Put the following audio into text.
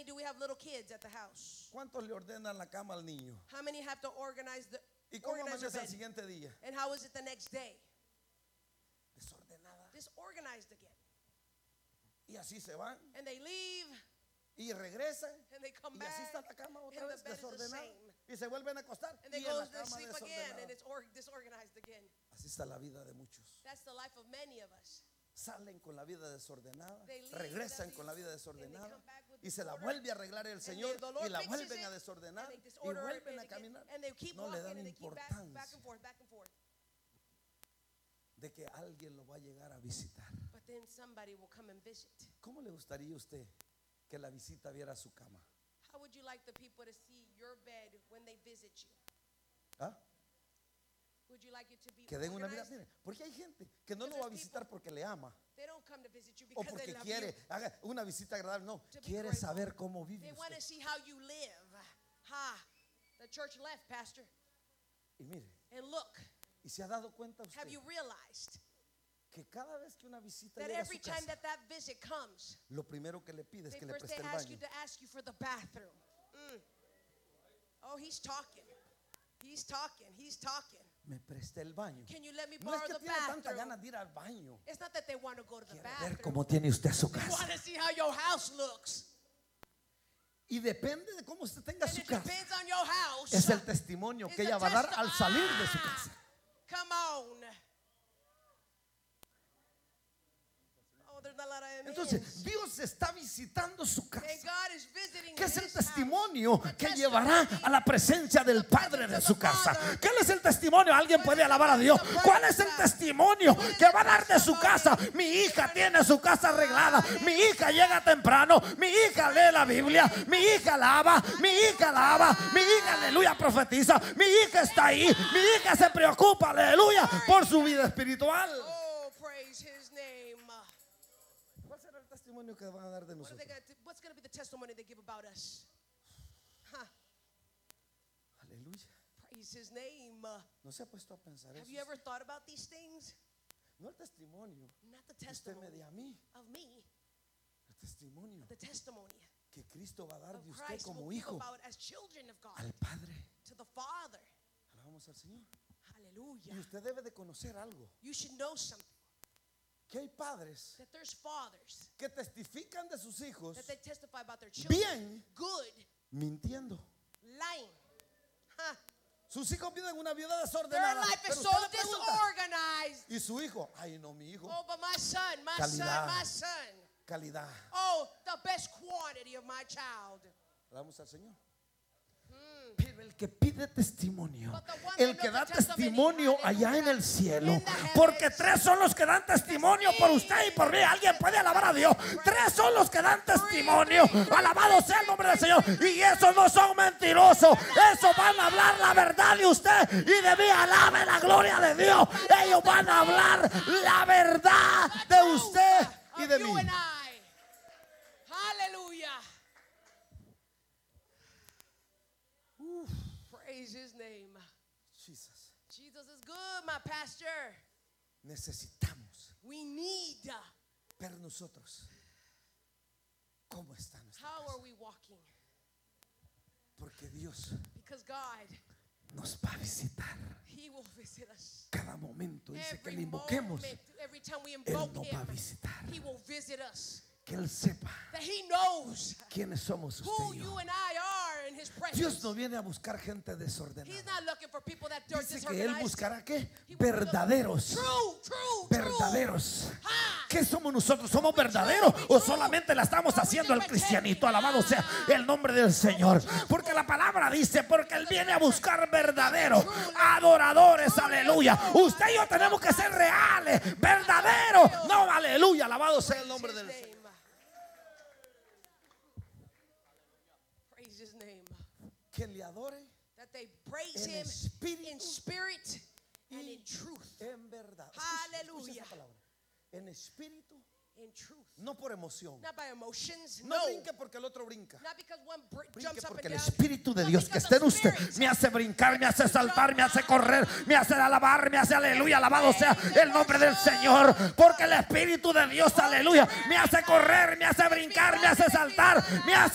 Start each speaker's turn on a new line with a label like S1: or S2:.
S1: do we have little kids at the house?
S2: ¿Cuántos le ordenan la cama al niño?
S1: How many have to organize
S2: ¿Y cómo
S1: your
S2: amanece al
S1: bed?
S2: siguiente día?
S1: And how is it the next day?
S2: Desordenada.
S1: Disorganized again.
S2: Y así se van
S1: And they leave
S2: y regresan.
S1: and they come
S2: Y
S1: back.
S2: así está la cama otra
S1: and
S2: vez
S1: the bed is the
S2: desordenada.
S1: same.
S2: Y se vuelven a acostar.
S1: And they
S2: Y en
S1: go
S2: la
S1: to
S2: cama
S1: sleep again and
S2: desordenada.
S1: it's disorganized again.
S2: Así está la vida de muchos.
S1: That's the life of many of us.
S2: Salen con la vida desordenada,
S1: They leave
S2: regresan
S1: that
S2: con la vida
S1: and they
S2: desordenada
S1: come back with
S2: y se la
S1: disorder.
S2: vuelve a arreglar el Señor
S1: the Lord
S2: y la
S1: fixes
S2: vuelven a
S1: it,
S2: desordenar
S1: and they
S2: y
S1: disorder it,
S2: vuelven a
S1: and
S2: caminar.
S1: and they keep
S2: No le
S1: walking
S2: dan
S1: and they keep back
S2: importancia
S1: and forth, back and forth.
S2: de que alguien lo va a llegar a visitar.
S1: But then somebody will come and visit.
S2: ¿Cómo le gustaría a usted que la visita viera su cama?
S1: How would you like the people to see your bed when they visit you?
S2: ¿Ah?
S1: Would you like it to be
S2: Que den una mirada.
S1: organized?
S2: Mire, porque hay gente que no lo va a visitar porque le ama
S1: They don't come to visit you
S2: o
S1: because they
S2: porque
S1: love
S2: quiere
S1: you.
S2: haga una visita agradable. No,
S1: To be
S2: quiere
S1: grateful.
S2: saber cómo vive
S1: They want to
S2: usted.
S1: see how you live. Ha! The church left, Pastor.
S2: Y mire,
S1: And look,
S2: y se ha dado cuenta
S1: have
S2: usted
S1: you realized
S2: que cada vez que una visita
S1: that
S2: llega a
S1: every
S2: su
S1: time
S2: casa,
S1: that visit comes,
S2: lo primero que le pide es
S1: they
S2: que le
S1: first
S2: preste
S1: they
S2: el
S1: ask
S2: baño.
S1: you to ask you for the bathroom. Oh, he's talking. He's talking. He's talking.
S2: Me preste el baño.
S1: Can you let me
S2: No es
S1: borrow
S2: que
S1: the
S2: tiene tanta
S1: bathroom?
S2: ganas de ir al baño.
S1: It's not that they want to go to the
S2: Quiere
S1: bathroom.
S2: ver cómo tiene usted su
S1: They
S2: casa.
S1: want to see how your house looks.
S2: Y depende de cómo usted tenga
S1: And
S2: su
S1: it
S2: casa.
S1: depends on your house.
S2: Es el testimonio que
S1: It's
S2: ella
S1: a
S2: va a dar
S1: testi-
S2: al salir de su casa.
S1: Come on. Oh, there's not a lot of amens.
S2: Entonces, Dios está visitando su casa.
S1: And God is visiting
S2: ¿Qué es el
S1: his house.
S2: testimonio
S1: The
S2: que
S1: testimony
S2: llevará a la presencia del Padre de su casa? ¿Qué es el testimonio? ¿Alguien puede alabar a Dios? ¿Cuál es el testimonio que va a dar de su casa? Mi hija tiene su casa arreglada. Mi hija llega temprano. Mi hija lee la Biblia. Mi hija alaba. Mi hija alaba. Mi hija, aleluya, profetiza. Mi hija está ahí. Mi hija se preocupa, aleluya, por su vida espiritual.
S1: Oh, praise his name.
S2: ¿Cuál será el testimonio que van a dar de nosotros?
S1: What's going to be the testimony they give about us? Huh.
S2: Aleluya.
S1: Praise his name.
S2: ¿No se ha puesto a pensar
S1: Have
S2: eso?
S1: you ever thought about these things?
S2: No el testimonio
S1: Not the
S2: que usted me
S1: testimony
S2: dé a mí.
S1: of me,
S2: El testimonio
S1: the testimony
S2: que Cristo va a dar
S1: of
S2: de usted
S1: Christ
S2: como
S1: will give
S2: hijo
S1: about as children of God
S2: al Padre.
S1: to the Father.
S2: Alabamos al Señor.
S1: Hallelujah.
S2: Y usted debe de conocer algo.
S1: You should know something,
S2: Que hay padres
S1: that there's fathers
S2: que testifican de sus hijos
S1: that they testify about their children
S2: bien
S1: good,
S2: mintiendo.
S1: lying. Huh.
S2: Sus hijos viven una vida
S1: Their
S2: desordenada.
S1: life is
S2: Pero
S1: so
S2: usted le pregunta,
S1: disorganized.
S2: y su hijo, ay no, mi hijo,
S1: Oh, but my son, my
S2: Calidad.
S1: son, my son.
S2: calidad.
S1: Oh, the best quantity of my child.
S2: Alabamos al Señor. Pero el que pide testimonio,
S1: But the one
S2: el
S1: that
S2: que da
S1: knows the testimony,
S2: testimonio allá
S1: hallelujah,
S2: en el cielo,
S1: in the heavens.
S2: porque tres son los que dan testimonio por usted y por mí. Alguien puede alabar a Dios. Tres son los que dan testimonio. Alabado sea el nombre del Señor. Y esos no son mentirosos. Esos van a hablar la verdad de usted y de mí. Alabe la gloria de Dios. Ellos van a hablar la verdad de usted y de
S1: Of you
S2: mí.
S1: and I. Hallelujah. Praise his name.
S2: Jesus.
S1: Jesus is good, my pastor.
S2: Necesitamos
S1: We need.
S2: ver nosotros cómo está nuestra
S1: How
S2: casa.
S1: are we walking?
S2: Porque Dios
S1: Because God,
S2: nos va a visitar
S1: he will visit us.
S2: cada momento. Dice que
S1: Every
S2: le invoquemos.
S1: moment, every time we
S2: Él
S1: invoke
S2: nos va a
S1: him,
S2: visitar.
S1: he will visit us.
S2: Que Él sepa
S1: That he knows
S2: quiénes somos
S1: who
S2: usted y
S1: you
S2: yo.
S1: and I are in his presence.
S2: Dios no viene a buscar gente
S1: He's
S2: desordenada.
S1: not looking for people that are
S2: Dice que Él
S1: disorganized.
S2: buscará ¿qué?
S1: He will look-
S2: Verdaderos.
S1: True.
S2: Verdaderos.
S1: Ha.
S2: ¿Qué somos nosotros? ¿Somos verdaderos o solamente la estamos haciendo el cristianito? Alabado sea el nombre del Señor. Porque la palabra dice, porque Él viene a buscar verdaderos, adoradores, aleluya. Usted y yo tenemos que ser reales, verdaderos. No, aleluya, alabado sea el nombre
S1: Praise
S2: del
S1: his
S2: Señor.
S1: name. Praise his name.
S2: Que le adore
S1: That they praise
S2: en
S1: him
S2: espíritu
S1: in spirit and in truth.
S2: en verdad. Escucha
S1: Aleluya.
S2: esa palabra. En espíritu,
S1: In truth.
S2: no por emoción.
S1: Not by emotions.
S2: No
S1: No.
S2: brinque porque el otro brinca.
S1: Not because one
S2: Brinque
S1: jumps up
S2: porque
S1: and
S2: el
S1: down.
S2: Espíritu de
S1: Not
S2: Dios que
S1: because
S2: está en
S1: the
S2: usted
S1: Spirit
S2: me hace brincar, me hace saltar, me hace correr, me hace alabar, me hace aleluya, alabado sea el nombre del Señor. Porque el Espíritu de Dios, aleluya, me hace correr, me hace brincar, me hace saltar, me hace